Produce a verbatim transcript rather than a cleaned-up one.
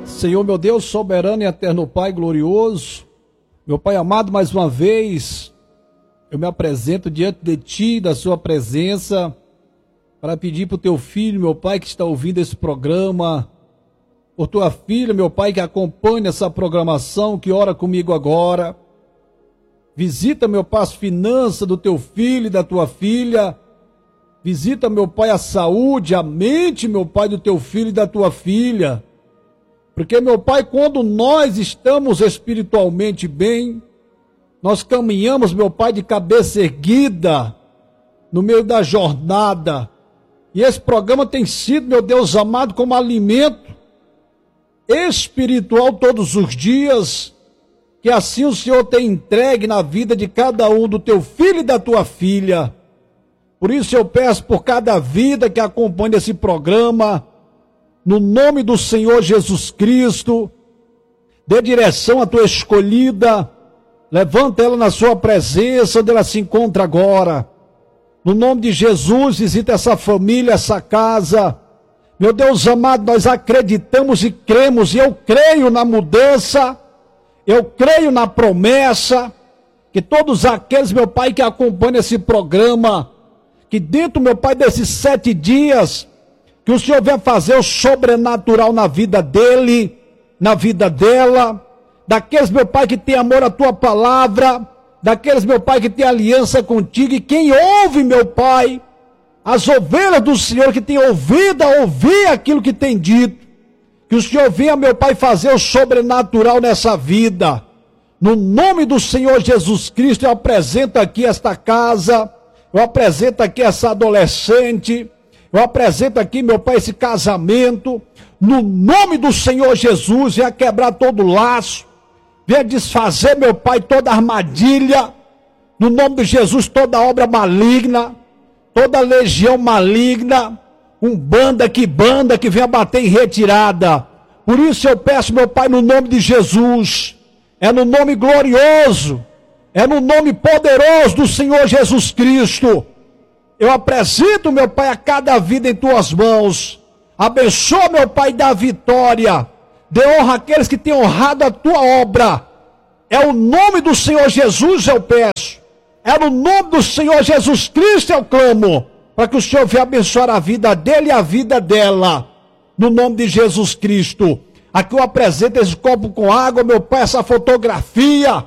Senhor, meu Deus, soberano e eterno Pai glorioso, meu Pai amado, mais uma vez, eu me apresento diante de Ti, da Sua presença, para pedir para o Teu Filho, meu Pai, que está ouvindo esse programa, por Tua filha, meu Pai, que acompanha essa programação, que ora comigo agora. Visita, meu Pai, as finanças do Teu filho e da Tua filha. Visita, meu Pai, a saúde, a mente, meu Pai, do Teu filho e da Tua filha. Porque, meu Pai, quando nós estamos espiritualmente bem, nós caminhamos, meu Pai, de cabeça erguida, no meio da jornada. E esse programa tem sido, meu Deus amado, como alimento espiritual todos os dias, que assim o Senhor tem entregue na vida de cada um do Teu filho e da Tua filha. Por isso eu peço por cada vida que acompanha esse programa, no nome do Senhor Jesus Cristo, dê direção à tua escolhida, levanta ela na sua presença, onde ela se encontra agora. No nome de Jesus, visita essa família, essa casa. Meu Deus amado, nós acreditamos e cremos, e eu creio na mudança, eu creio na promessa, que todos aqueles, meu Pai, que acompanham esse programa, que dentro, meu Pai, desses sete dias, que o Senhor vai fazer o sobrenatural na vida dele, na vida dela, daqueles, meu Pai, que tem amor à Tua palavra, daqueles, meu Pai, que tem aliança contigo, e quem ouve, meu Pai, as ovelhas do Senhor, que tem ouvido a ouvir aquilo que tem dito, que o Senhor venha, meu Pai, fazer o sobrenatural nessa vida. No nome do Senhor Jesus Cristo, eu apresento aqui esta casa, eu apresento aqui essa adolescente, eu apresento aqui, meu Pai, esse casamento, no nome do Senhor Jesus, venha quebrar todo laço, venha desfazer, meu Pai, toda armadilha, no nome de Jesus, toda obra maligna, toda legião maligna, um banda que banda que venha bater em retirada. Por isso eu peço, meu Pai, no nome de Jesus, é no nome glorioso, é no nome poderoso do Senhor Jesus Cristo, eu apresento, meu Pai, a cada vida em Tuas mãos. Abençoa, meu Pai, da vitória. Dê honra àqueles que têm honrado a Tua obra. É o nome do Senhor Jesus eu peço. É no nome do Senhor Jesus Cristo eu clamo. Para que o Senhor venha abençoar a vida dele e a vida dela. No nome de Jesus Cristo. Aqui eu apresento esse copo com água, meu Pai, essa fotografia.